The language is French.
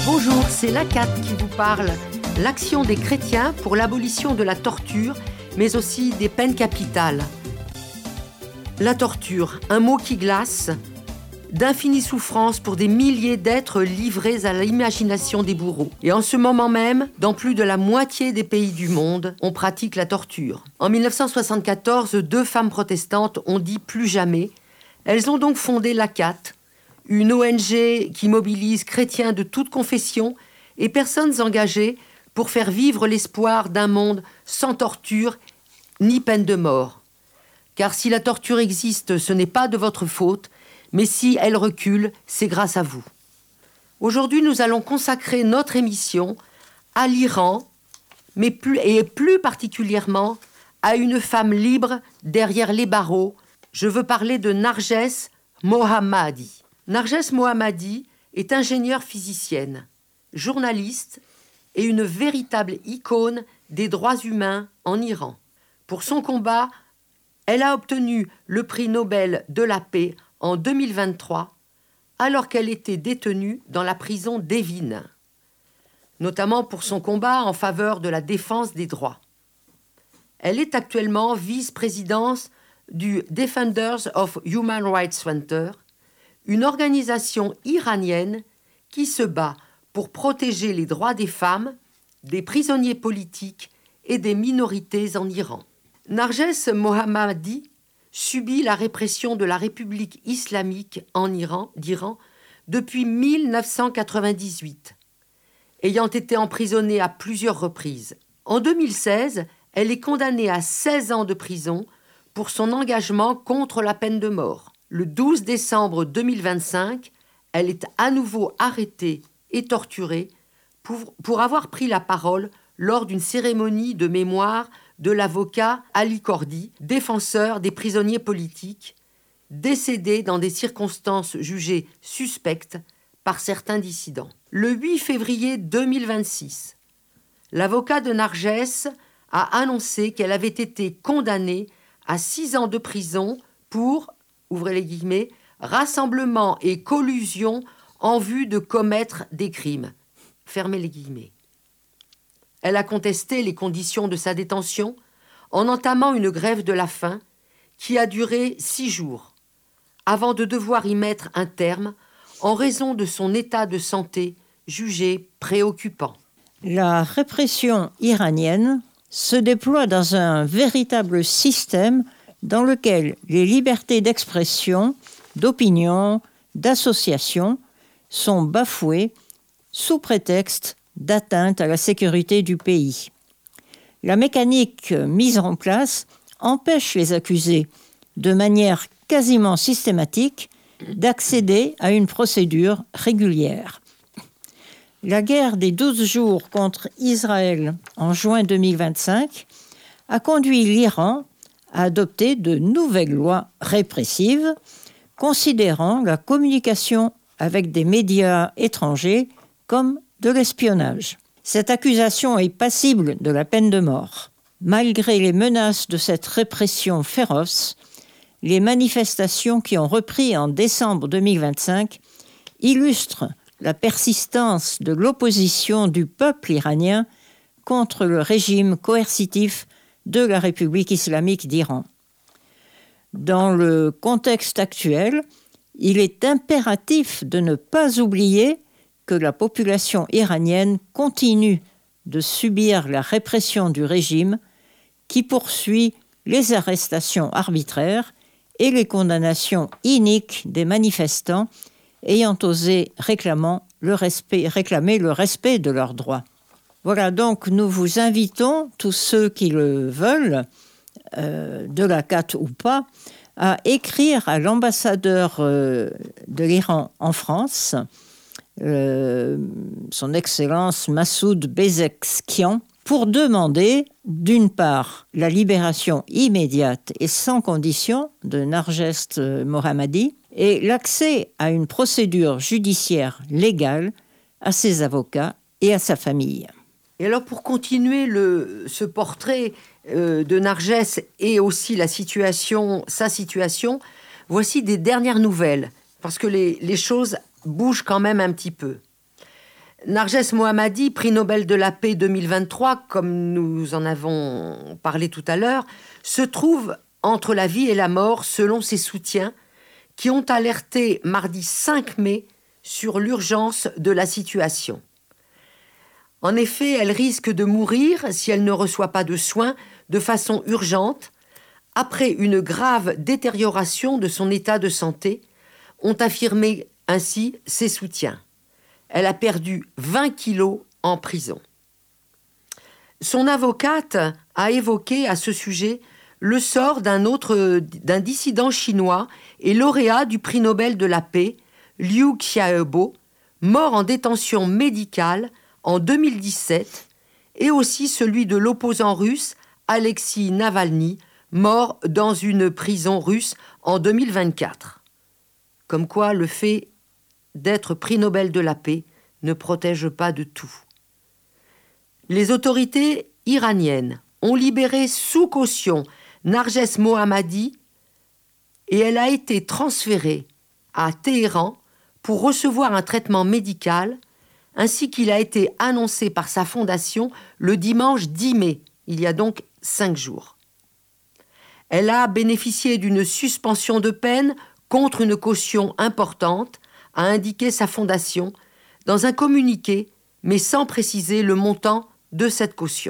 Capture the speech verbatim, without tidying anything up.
Bonjour, c'est l'ACAT qui vous parle. L'action des chrétiens pour l'abolition de la torture, mais aussi des peines capitales. La torture, un mot qui glace, d'infinies souffrances pour des milliers d'êtres livrés à l'imagination des bourreaux. Et en ce moment même, dans plus de la moitié des pays du monde, on pratique la torture. En dix-neuf cent soixante-quatorze, deux femmes protestantes ont dit plus jamais. Elles ont donc fondé l'ACAT, une O N G qui mobilise chrétiens de toute confession et personnes engagées pour faire vivre l'espoir d'un monde sans torture ni peine de mort. Car si la torture existe, ce n'est pas de votre faute, mais si elle recule, c'est grâce à vous. Aujourd'hui, nous allons consacrer notre émission à l'Iran, mais plus, et plus particulièrement à une femme libre derrière les barreaux. Je veux parler de Narges Mohammadi. Narges Mohammadi est ingénieure physicienne, journaliste et une véritable icône des droits humains en Iran. Pour son combat, elle a obtenu le prix Nobel de la paix en deux mille vingt-trois, alors qu'elle était détenue dans la prison d'Evin, notamment pour son combat en faveur de la défense des droits. Elle est actuellement vice-présidente du Defenders of Human Rights Center, une organisation iranienne qui se bat pour protéger les droits des femmes, des prisonniers politiques et des minorités en Iran. Narges Mohammadi subit la répression de la République islamique en Iran, d'Iran depuis mille neuf cent quatre-vingt-dix-huit, ayant été emprisonnée à plusieurs reprises. En deux mille seize, elle est condamnée à seize ans de prison pour son engagement contre la peine de mort. Le douze décembre deux mille vingt-cinq, elle est à nouveau arrêtée et torturée pour, pour avoir pris la parole lors d'une cérémonie de mémoire de l'avocat Ali Kordi, défenseur des prisonniers politiques, décédé dans des circonstances jugées suspectes par certains dissidents. Le huit février deux mille vingt-six, l'avocat de Narges a annoncé qu'elle avait été condamnée à six ans de prison pour, ouvrez les guillemets, rassemblement et collusion en vue de commettre des crimes. Fermez les guillemets. Elle a contesté les conditions de sa détention en entamant une grève de la faim qui a duré six jours, avant de devoir y mettre un terme en raison de son état de santé jugé préoccupant. La répression iranienne se déploie dans un véritable système dans lequel les libertés d'expression, d'opinion, d'association sont bafouées sous prétexte d'atteinte à la sécurité du pays. La mécanique mise en place empêche les accusés, de manière quasiment systématique, d'accéder à une procédure régulière. La guerre des douze jours contre Israël en juin deux mille vingt-cinq a conduit l'Iran à adopter de nouvelles lois répressives, considérant la communication avec des médias étrangers comme de l'espionnage. Cette accusation est passible de la peine de mort. Malgré les menaces de cette répression féroce, les manifestations qui ont repris en décembre deux mille vingt-cinq illustrent la persistance de l'opposition du peuple iranien contre le régime coercitif de la République islamique d'Iran. Dans le contexte actuel, il est impératif de ne pas oublier que la population iranienne continue de subir la répression du régime qui poursuit les arrestations arbitraires et les condamnations iniques des manifestants ayant osé réclamer le respect, réclamer le respect de leurs droits. Voilà, donc nous vous invitons, tous ceux qui le veulent, euh, de l'ACAT ou pas, à écrire à l'ambassadeur euh, de l'Iran en France, euh, son Excellence Massoud Bezekskian, pour demander, d'une part, la libération immédiate et sans condition de Narges Mohammadi et l'accès à une procédure judiciaire légale à ses avocats et à sa famille. Et alors, pour continuer le, ce portrait euh, de Narges et aussi la situation, sa situation, voici des dernières nouvelles, parce que les, les choses bougent quand même un petit peu. Narges Mohammadi, prix Nobel de la paix deux mille vingt-trois, comme nous en avons parlé tout à l'heure, se trouve entre la vie et la mort selon ses soutiens qui ont alerté mardi cinq mai sur l'urgence de la situation. En effet, elle risque de mourir si elle ne reçoit pas de soins de façon urgente après une grave détérioration de son état de santé, ont affirmé ainsi ses soutiens. Elle a perdu vingt kilos en prison. Son avocate a évoqué à ce sujet le sort d'un autre, d'un dissident chinois et lauréat du prix Nobel de la paix, Liu Xiaobo, mort en détention médicale en deux mille dix-sept, et aussi celui de l'opposant russe Alexei Navalny, mort dans une prison russe en deux mille vingt-quatre. Comme quoi le fait d'être prix Nobel de la paix ne protège pas de tout. Les autorités iraniennes ont libéré sous caution Narges Mohammadi et elle a été transférée à Téhéran pour recevoir un traitement médical, ainsi qu'il a été annoncé par sa fondation le dimanche dix mai, il y a donc cinq jours. Elle a bénéficié d'une suspension de peine contre une caution importante, a indiqué sa fondation dans un communiqué, mais sans préciser le montant de cette caution.